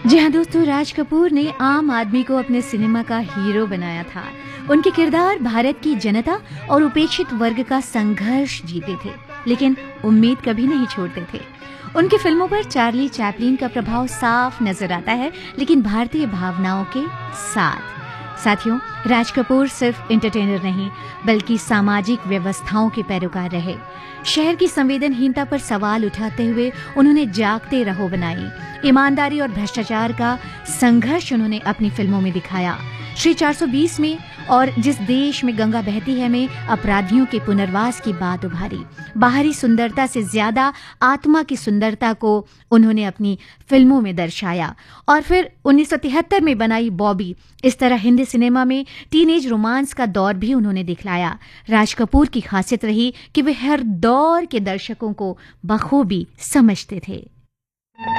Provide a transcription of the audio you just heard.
जी हाँ दोस्तों, राज कपूर ने आम आदमी को अपने सिनेमा का हीरो बनाया था। उनके किरदार भारत की जनता और उपेक्षित वर्ग का संघर्ष जीते थे, लेकिन उम्मीद कभी नहीं छोड़ते थे। उनकी फिल्मों पर चार्ली चैपलिन का प्रभाव साफ नजर आता है, लेकिन भारतीय भावनाओं के साथ। साथियों, राज कपूर सिर्फ एंटरटेनर नहीं, बल्कि सामाजिक व्यवस्थाओं के पैरोकार रहे। शहर की संवेदनहीनता पर सवाल उठाते हुए उन्होंने जागते रहो बनाई। ईमानदारी और भ्रष्टाचार का संघर्ष उन्होंने अपनी फिल्मों में दिखाया। श्री 420 में और जिस देश में गंगा बहती है में अपराधियों के पुनर्वास की बात उभारी। बाहरी सुंदरता से ज्यादा आत्मा की सुंदरता को उन्होंने अपनी फिल्मों में दर्शाया। और फिर 1973 में बनाई बॉबी। इस तरह हिंदी सिनेमा में टीनेज रोमांस का दौर भी उन्होंने दिखलाया। राज कपूर की खासियत रही कि वे हर दौर के दर्शकों को बखूबी समझते थे।